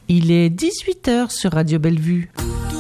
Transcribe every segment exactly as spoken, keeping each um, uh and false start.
Il est dix-huit heures sur Radio Bellevue.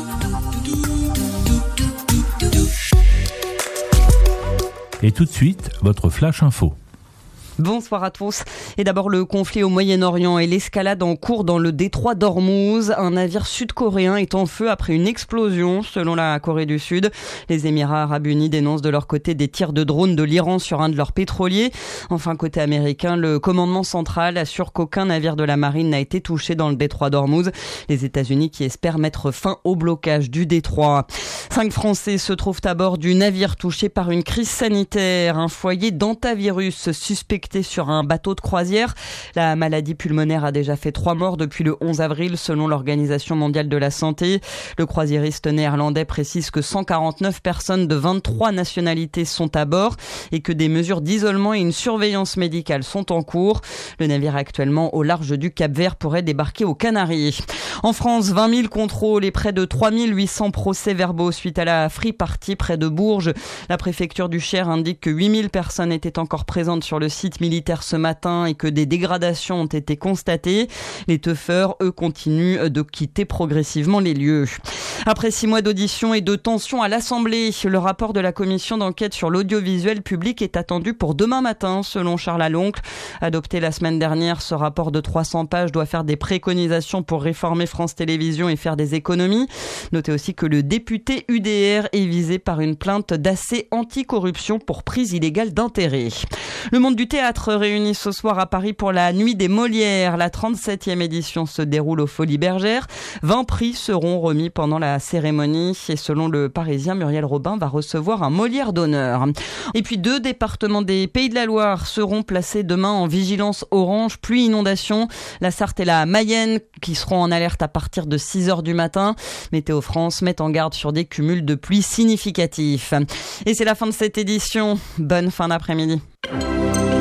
Et tout de suite, votre Flash Info. Bonsoir à tous. Et d'abord le conflit au Moyen-Orient et l'escalade en cours dans le détroit d'Ormuz. Un navire sud-coréen est en feu après une explosion, selon la Corée du Sud. Les Émirats arabes unis dénoncent de leur côté des tirs de drones de l'Iran sur un de leurs pétroliers. Enfin, côté américain, le commandement central assure qu'aucun navire de la marine n'a été touché dans le détroit d'Ormuz. Les États-Unis qui espèrent mettre fin au blocage du détroit. Cinq Français se trouvent à bord du navire touché par une crise sanitaire. Un foyer d'hantavirus suspecté sur un bateau de croisière. La maladie pulmonaire a déjà fait trois morts depuis le onze avril selon l'Organisation mondiale de la santé. Le croisiériste néerlandais précise que cent quarante-neuf personnes de vingt-trois nationalités sont à bord et que des mesures d'isolement et une surveillance médicale sont en cours. Le navire actuellement au large du Cap-Vert pourrait débarquer aux Canaries. En France, vingt mille contrôles et près de trois mille huit cents procès-verbaux suite à la Free Party près de Bourges. La préfecture du Cher indique que huit mille personnes étaient encore présentes sur le site militaire ce matin et que des dégradations ont été constatées. Les teufeurs, eux, continuent de quitter progressivement les lieux. Après six mois d'audition et de tension à l'Assemblée, le rapport de la commission d'enquête sur l'audiovisuel public est attendu pour demain matin, selon Charles Aloncle. Adopté la semaine dernière, ce rapport de trois cents pages doit faire des préconisations pour réformer France Télévisions et faire des économies. Notez aussi que le député U D R est visé par une plainte d'A C anticorruption pour prise illégale d'intérêt. Le monde du théâtre réuni ce soir à Paris pour la Nuit des Molières. La trente-septième édition se déroule aux Folies Bergères. vingt prix seront remis pendant la cérémonie et selon le Parisien, Muriel Robin va recevoir un Molière d'honneur. Et puis deux départements des Pays de la Loire seront placés demain en vigilance orange pluie inondation. La Sarthe et la Mayenne qui seront en alerte à partir de six heures du matin. Météo France met en garde sur des cumuls de pluie significatifs. Et c'est la fin de cette édition. Bonne fin d'après-midi.